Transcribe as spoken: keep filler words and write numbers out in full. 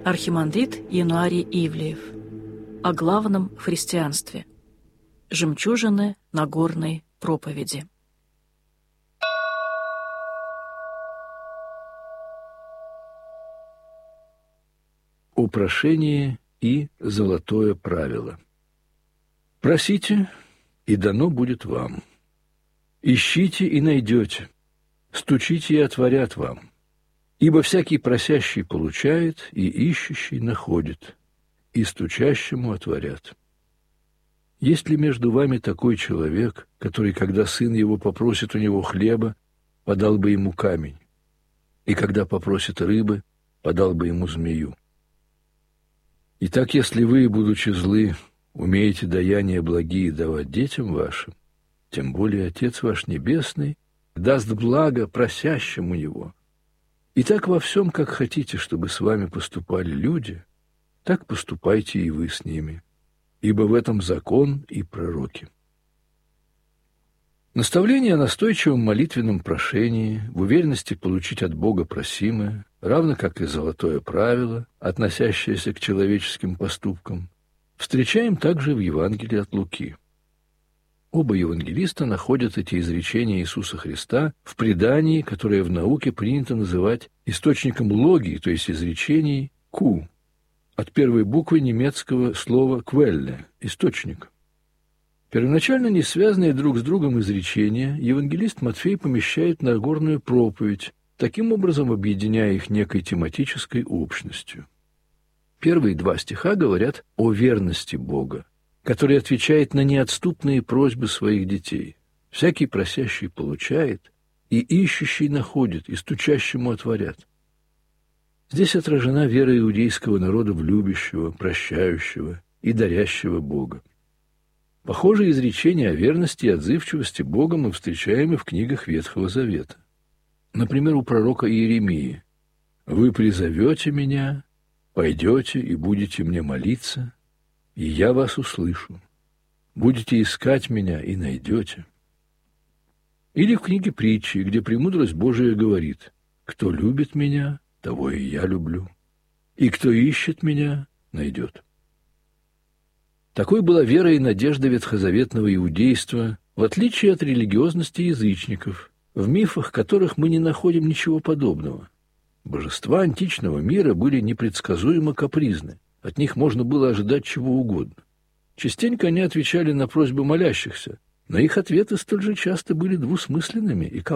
Архимандрит Януарий Ивлеев. О главном в христианстве. Жемчужины Нагорной проповеди. О прошении и золотое правило. Просите, и дано будет вам. Ищите, и найдете. Стучите, и отворят вам. Ибо всякий просящий получает, и ищущий находит, и стучащему отворят. Есть ли между вами такой человек, который, когда сын его попросит у него хлеба, подал бы ему камень, и когда попросит рыбы, подал бы ему змею? Итак, если вы, будучи злы, умеете даяния благие давать детям вашим, тем более Отец ваш Небесный даст благо просящему Его. И так во всем, как хотите, чтобы с вами поступали люди, так поступайте и вы с ними, ибо в этом закон и пророки. Наставление о настойчивом молитвенном прошении, в уверенности получить от Бога просимое, равно как и золотое правило, относящееся к человеческим поступкам, встречаем также в Евангелии от Луки. Оба евангелиста находят эти изречения Иисуса Христа в предании, которое в науке принято называть источником логии, то есть изречений «ку», от первой буквы немецкого слова «квелле» – «источник». Первоначально не связанные друг с другом изречения евангелист Матфей помещает на Нагорную проповедь, таким образом объединяя их некой тематической общностью. Первые два стиха говорят о верности Бога, который отвечает на неотступные просьбы своих детей. Всякий просящий получает, и ищущий находит, и стучащему отворят. Здесь отражена вера иудейского народа в любящего, прощающего и дарящего Бога. Похожие изречения о верности и отзывчивости Бога мы встречаем и в книгах Ветхого Завета. Например, у пророка Иеремии: «Вы призовете меня, пойдете и будете мне молиться, и я вас услышу. Будете искать меня и найдете». Или в книге Притчи, где премудрость Божия говорит: «Кто любит меня, того и я люблю, и кто ищет меня, найдет». Такой была вера и надежда ветхозаветного иудейства, в отличие от религиозности язычников, в мифах которых мы не находим ничего подобного. Божества античного мира были непредсказуемо капризны, от них можно было ожидать чего угодно. Частенько они отвечали на просьбы молящихся, но их ответы столь же часто были двусмысленными и коварными.